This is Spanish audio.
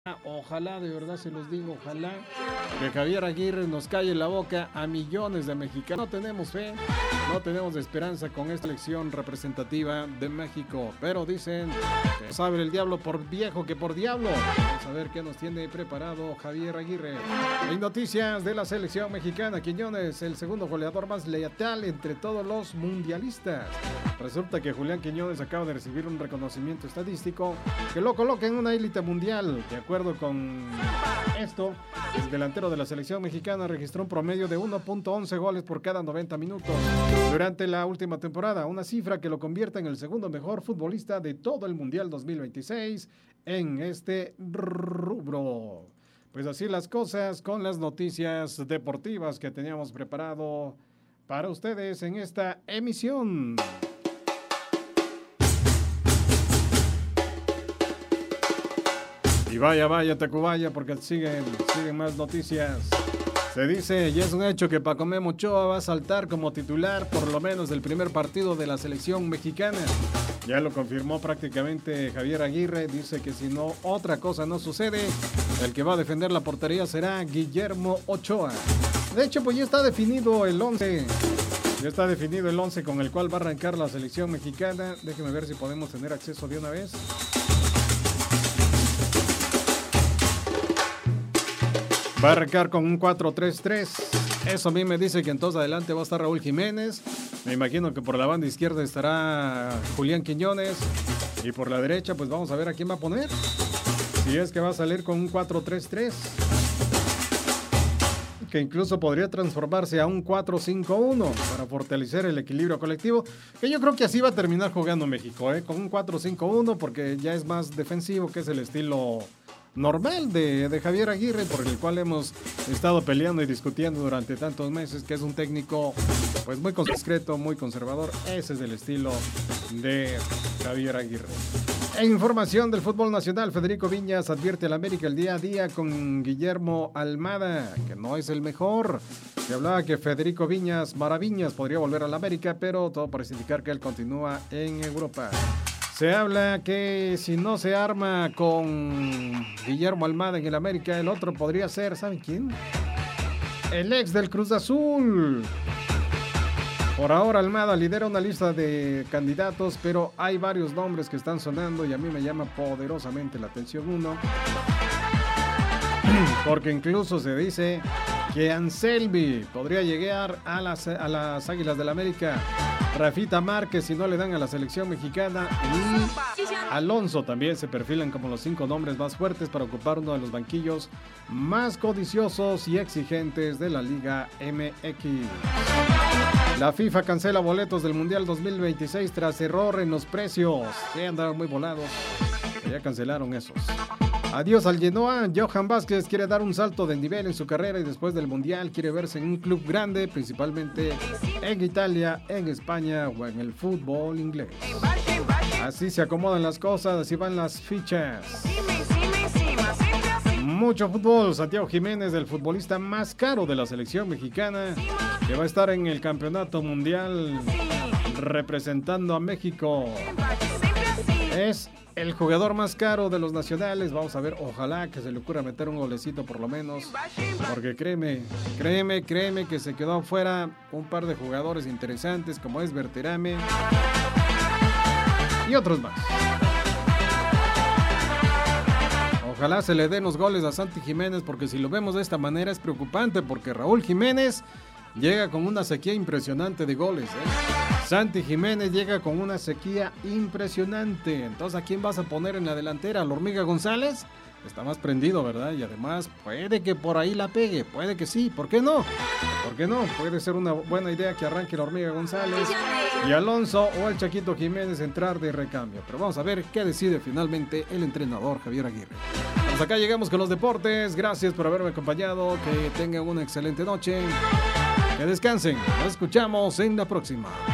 Ojalá, de verdad se los digo, ojalá que Javier Aguirre nos calle la boca a millones de mexicanos. No tenemos fe, no tenemos esperanza con esta elección representativa de México, pero dicen que sabe el diablo por viejo que por diablo. Vamos a ver qué nos tiene preparado Javier Aguirre. En noticias de la selección mexicana, Quiñones, el segundo goleador más letal entre todos los mundialistas. Resulta que Julián Quiñones acaba de recibir un reconocimiento estadístico que lo coloca en una élite mundial. De acuerdo con esto, el delantero de la selección mexicana registró un promedio de 1.11 goles por cada 90 minutos durante la última temporada, una cifra que lo convierte en el segundo mejor futbolista de todo el Mundial 2026 en este rubro. Pues así las cosas con las noticias deportivas que teníamos preparado para ustedes en esta emisión. Y vaya, Tacubaya, porque siguen más noticias. Se dice, y es un hecho, que Paco Memo Ochoa va a saltar como titular por lo menos del primer partido de la selección mexicana. Ya lo confirmó prácticamente Javier Aguirre. Dice que si no, otra cosa no sucede, el que va a defender la portería será Guillermo Ochoa. De hecho, pues ya está definido el 11. Ya está definido el 11 con el cual va a arrancar la selección mexicana. Déjenme ver si podemos tener acceso de una vez. Va a arrancar con un 4-3-3. Eso a mí me dice que entonces adelante va a estar Raúl Jiménez. Me imagino que por la banda izquierda estará Julián Quiñones. Y por la derecha, pues vamos a ver a quién va a poner. Si es que va a salir con un 4-3-3. Que incluso podría transformarse a un 4-5-1 para fortalecer el equilibrio colectivo. Que yo creo que así va a terminar jugando México, con un 4-5-1, porque ya es más defensivo, que es el estilo normal de Javier Aguirre, por el cual hemos estado peleando y discutiendo durante tantos meses, que es un técnico pues muy discreto, muy conservador. Ese es el estilo de Javier Aguirre. En información del fútbol nacional, Federico Viñas advierte al América el día a día con Guillermo Almada, que no es el mejor. Se hablaba que Federico Viñas Maraviñas podría volver al América, pero todo parece indicar que él continúa en Europa. Se habla que si no se arma con Guillermo Almada en el América, el otro podría ser, ¿saben quién? El ex del Cruz Azul. Por ahora Almada lidera una lista de candidatos, pero hay varios nombres que están sonando y a mí me llama poderosamente la atención uno. Porque incluso se dice que Anselmi podría llegar a las Águilas del América. Rafita Márquez si no le dan a la selección mexicana, y Alonso también se perfilan como los 5 nombres más fuertes para ocupar uno de los banquillos más codiciosos y exigentes de la Liga MX. La FIFA cancela boletos del Mundial 2026 tras error en los precios. Que andaban muy volados. Ya cancelaron esos. Adiós al Genoa. Johan Vázquez quiere dar un salto de nivel en su carrera y después del Mundial quiere verse en un club grande, principalmente en Italia, en España o en el fútbol inglés. Así se acomodan las cosas, así van las fichas. Mucho fútbol. Santiago Jiménez, el futbolista más caro de la selección mexicana, que va a estar en el campeonato mundial representando a México. Es el jugador más caro de los nacionales. Vamos a ver, ojalá que se le ocurra meter un golecito por lo menos, porque créeme que se quedó afuera un par de jugadores interesantes como es Berterame y otros más. Ojalá se le den los goles a Santi Jiménez, porque si lo vemos de esta manera es preocupante, porque Raúl Jiménez llega con una sequía impresionante de goles, Santi Jiménez llega con una sequía impresionante. Entonces, ¿a quién vas a poner en la delantera? ¿A la Hormiga González? Está más prendido, ¿verdad? Y además, puede que por ahí la pegue. Puede que sí. ¿Por qué no? ¿Por qué no? Puede ser una buena idea que arranque la Hormiga González y Alonso o el Chaquito Jiménez entrar de recambio. Pero vamos a ver qué decide finalmente el entrenador Javier Aguirre. Hasta acá llegamos con los deportes. Gracias por haberme acompañado. Que tengan una excelente noche. Que descansen. Nos escuchamos en la próxima.